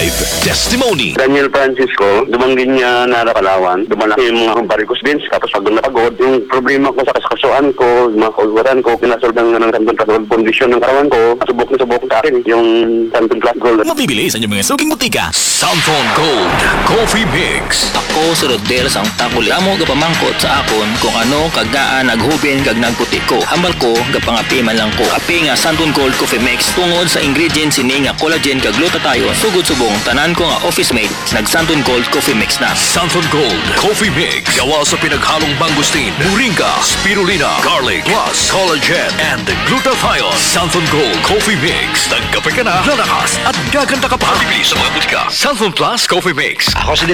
Live Testimony. Daniel Francisco, dumanggin niya na Palawan. Dumalaki yung mga varicose veins, tapos pagod na pagod. Yung problema ko sa kaskasuan ko, yung mga kauluran ko, pinasolve ng Santon Plus Gold condition ng katawan ko, subok sa akin yung Santon Plus Gold. Mabibili sa inyong mga suking butika. Santon Gold Coffee Mix. Ako si Rodel sang takuli. Amo gapamangkot sa akon kung ano kagdaan naghubin kag nagputi ko. Hambal ko gapangapi man lang ko. Api nga Santon Gold Coffee Mix tungod sa ingredients sini nga collagen kag glutathione. Sugod subong tanan ko nga office mate nag Santon Gold Coffee Mix na. Santon Gold Coffee Mix. Gawa sa pinaghalong mangustin, moringa, spirulina, garlic, plus collagen and glutathione. Santon Gold Coffee Mix. Nagkape ka na, lalakas at gaganda ka pa. Bibili sa mga butika. Santon Plus Coffee Mix. Ako si